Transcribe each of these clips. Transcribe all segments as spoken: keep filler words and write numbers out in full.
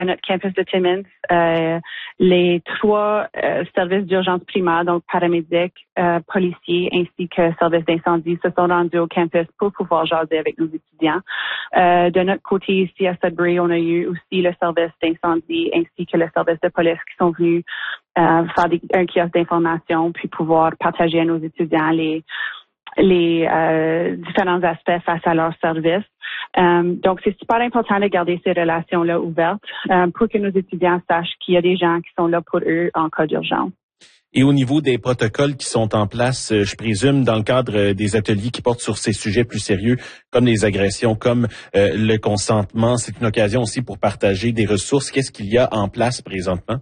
notre campus de Timmins, euh, les trois euh, services d'urgence primaire, donc paramédics, euh, policiers ainsi que services d'incendie, se sont rendus au campus pour pouvoir jaser avec nos étudiants. Euh, de notre côté ici à Sudbury, on a eu aussi le service d'incendie ainsi que le service de police qui sont venus euh, faire des, un kiosque d'information puis pouvoir partager à nos étudiants les les euh, différents aspects face à leur service. Um, donc, c'est super important de garder ces relations-là ouvertes um, pour que nos étudiants sachent qu'il y a des gens qui sont là pour eux en cas d'urgence. Et au niveau des protocoles qui sont en place, je présume, dans le cadre des ateliers qui portent sur ces sujets plus sérieux, comme les agressions, comme euh, le consentement, c'est une occasion aussi pour partager des ressources. Qu'est-ce qu'il y a en place présentement?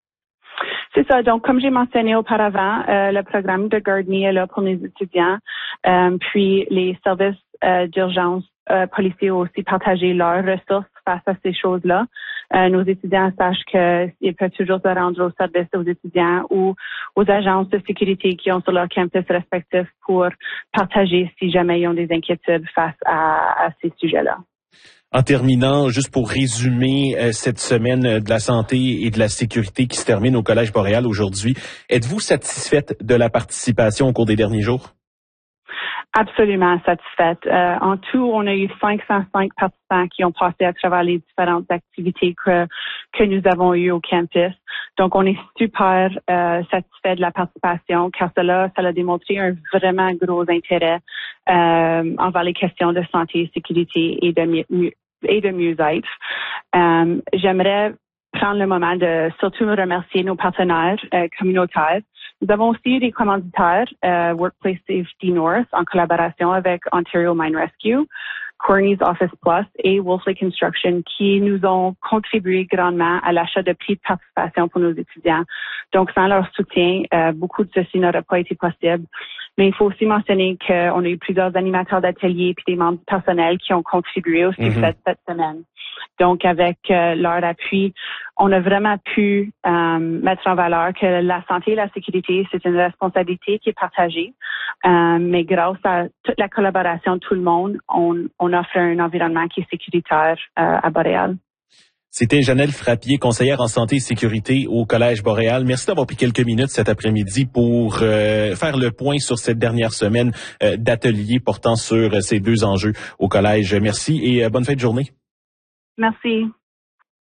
C'est ça. Donc, comme j'ai mentionné auparavant, euh, le programme de Gardner est là pour les étudiants. Euh, puis, les services euh, d'urgence euh, policiers ont aussi partagé leurs ressources face à ces choses-là. Euh, nos étudiants sachent qu'ils peuvent toujours se rendre au service aux étudiants ou aux agences de sécurité qui ont sur leur campus respectif pour partager si jamais ils ont des inquiétudes face à, à ces sujets-là. En terminant, juste pour résumer euh, cette semaine de la santé et de la sécurité qui se termine au Collège Boréal aujourd'hui, êtes-vous satisfaite de la participation au cours des derniers jours? Absolument satisfaite. Euh, en tout, on a eu cinq cent cinq participants qui ont passé à travers les différentes activités que, que nous avons eues au campus. Donc, on est super euh, satisfait de la participation car cela, ça a démontré un vraiment gros intérêt euh, envers les questions de santé et sécurité et de, mieux, et de mieux-être. Euh, j'aimerais prendre le moment de surtout remercier nos partenaires euh, communautaires. Nous avons aussi eu des commanditaires, euh, Workplace Safety North, en collaboration avec Ontario Mine Rescue, Corney's Office Plus et Wolseley Construction, qui nous ont contribué grandement à l'achat de prix de participation pour nos étudiants. Donc, sans leur soutien, euh, beaucoup de ceci n'aurait pas été possible. Mais il faut aussi mentionner qu'on a eu plusieurs animateurs d'ateliers et des membres du personnel qui ont contribué au succès mm-hmm. de cette semaine. Donc, avec euh, leur appui, on a vraiment pu euh, mettre en valeur que la santé et la sécurité, c'est une responsabilité qui est partagée. Euh, mais grâce à toute la collaboration de tout le monde, on, on offre un environnement qui est sécuritaire euh, à Boréal. C'était Janelle Frappier, conseillère en santé et sécurité au Collège Boréal. Merci d'avoir pris quelques minutes cet après-midi pour euh, faire le point sur cette dernière semaine euh, d'ateliers portant sur ces deux enjeux au Collège. Merci et euh, bonne fin de journée. Merci.